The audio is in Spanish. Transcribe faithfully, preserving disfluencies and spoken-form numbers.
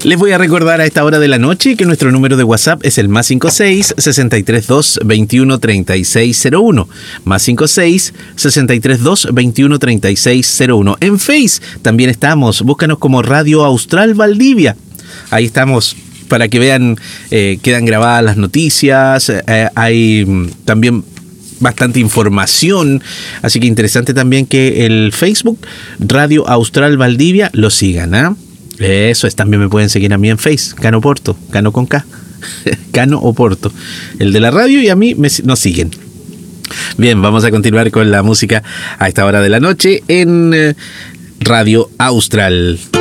Les voy a recordar a esta hora de la noche que nuestro número de WhatsApp es el más cinco seis, seis tres dos, veintiuno, treinta y seis cero uno. Más cinco seis, seis tres dos, veintiuno, treinta y seis cero uno. En Face también estamos. Búscanos como Radio Austral Valdivia. Ahí estamos para que vean, eh, quedan grabadas las noticias. Eh, hay mm, también bastante información. Así que interesante también que el Facebook Radio Austral Valdivia lo sigan, ¿ah? ¿eh? Eso es, también me pueden seguir a mí en Face, Cano Porto, Cano con K, Cano Oporto, el de la radio, y a mí me, nos siguen. Bien, vamos a continuar con la música a esta hora de la noche en eh, Radio Austral.